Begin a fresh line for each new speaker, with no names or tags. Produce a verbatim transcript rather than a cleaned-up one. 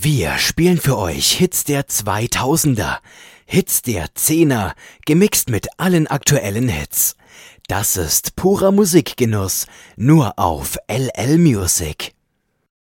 Wir spielen für euch Hits der zweitausender, Hits der Zehner, gemixt mit allen aktuellen Hits. Das ist purer Musikgenuss, nur auf L L Music.